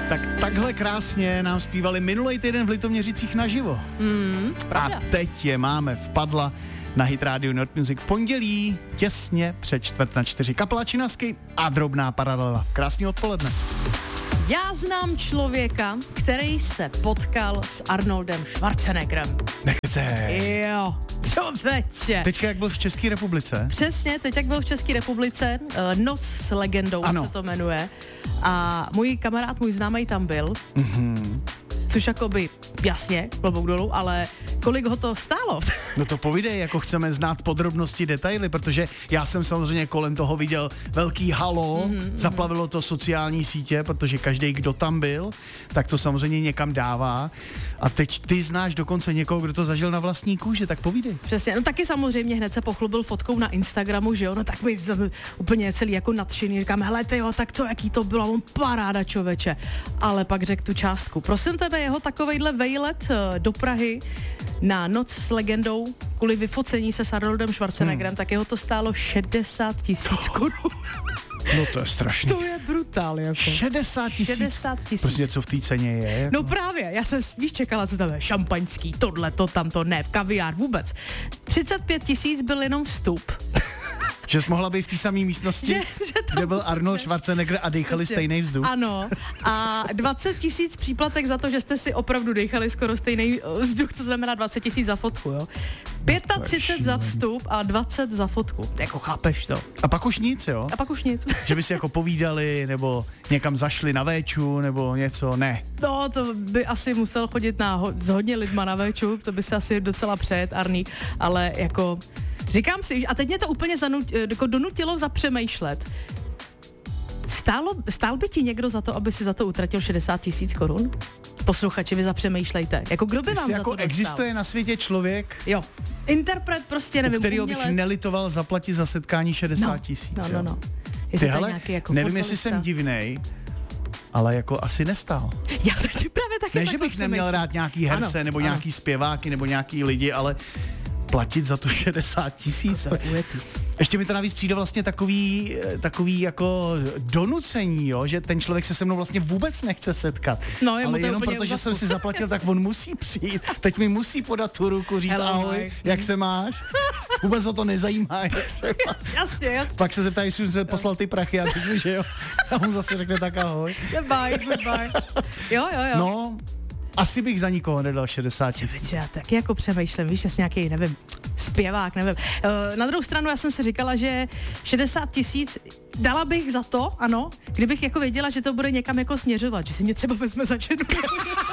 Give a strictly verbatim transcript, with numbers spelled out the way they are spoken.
Tak takhle krásně nám zpívali minulý týden v Litoměřicích naživo. Mm, A teď je máme v Padla na Hit Radio Nord Music v pondělí, těsně před čtvrt na čtyři. Kapela Činasky a Drobná paralela. Krásný odpoledne. Já znám člověka, který se potkal s Arnoldem Schwarzeneggerem. Nechce. Jo, člověče. Teďka jak byl v České republice? Přesně, teď jak byl v České republice, uh, Noc s legendou ano. se to jmenuje. A můj kamarád, můj známý tam byl. Mhm. Což jakoby, jasně, klobouk dolů, ale kolik ho to stálo? No to povídej, jako chceme znát podrobnosti, detaily, protože já jsem samozřejmě kolem toho viděl velký halo, mm-hmm. zaplavilo to sociální sítě, protože každý, kdo tam byl, tak to samozřejmě někam dává. A teď ty znáš dokonce někoho, kdo to zažil na vlastní kůži, tak povídej. Přesně, no taky samozřejmě hned se pochlubil fotkou na Instagramu, že jo, no tak mi úplně celý jako nadšený, říkám, hele tyjo, tak co, jaký to bylo, on paráda člověče. Ale pak řekl tu částku. Prosím tebe, jeho takovejhle vejlet do Prahy na Noc s legendou kvůli vyfocení se s Arnoldem Schwarzeneggerem, hmm. tak jeho to stálo šedesát tisíc korun. No to je strašný. To je brutál, jako. šedesát tisíc? šedesát tisíc. Prostě něco v té ceně je. Jako. No právě, já jsem víš čekala, co tam je, šampaňský, tohle, to, tamto, ne, kaviár, vůbec. třicet pět tisíc byl jenom vstup. Že jsi mohla být v té samé místnosti, že, že kde byl Arnold Schwarzenegger a dýchali prostě stejný vzduch. Ano. A dvacet tisíc příplatek za to, že jste si opravdu dýchali skoro stejný vzduch, to znamená dvacet tisíc za fotku, jo. třicet pět za vstup a dvacet za fotku. Jako chápeš to. A pak už nic, jo? A pak už nic. Že by si jako povídali, nebo někam zašli na véču, nebo něco, ne. No, to by asi musel chodit na ho- s hodně lidma na véču, to by se asi docela přejet, Arný, ale jako... Říkám si, a teď mě to úplně zanut, jako donutilo zapřemýšlet. Stálo, stál by ti někdo za to, aby si za to utratil šedesát tisíc korun? Posluchači, vy zapřemýšlejte. Jako kdo by vám za jako to dostal? Existuje na světě člověk, jo. Interpret prostě, nevím, kterýho bych umělec. nelitoval zaplatit za setkání šedesát tisíc. No, no, no, no. Ty hele, jako nevím, jestli jsem divnej, ale jako asi nestál. Já taky právě taky Ne, že bych neměl rád nějaký herce, ano, nebo ano. nějaký zpěváky, nebo nějaký lidi, ale platit za to šedesát tisíc. Ještě mi to navíc přijde vlastně takový, takový jako donucení, jo, že ten člověk se se mnou vlastně vůbec nechce setkat. No, ale jenom proto, že jsem si zaplatil, tak on musí přijít. Teď mi musí podat tu ruku, říct Hello, ahoj, Mike. Jak se máš? Vůbec o to nezajímá, jak se máš. Jasně, jasně. Pak se zeptají, jestli jsem poslal ty prachy a řeknu, že jo. A on zase řekne tak ahoj. Goodbye, goodbye. Jo, jo, jo. No, asi bych za nikoho nedal šedesát tisíc. Já taky jako přemýšlím, víš, jasně nějaký, nevím, zpěvák, nevím. Na druhou stranu já jsem si říkala, že šedesát tisíc dala bych za to, ano, kdybych jako věděla, že to bude někam jako směřovat, že si mě třeba vezme za ženu.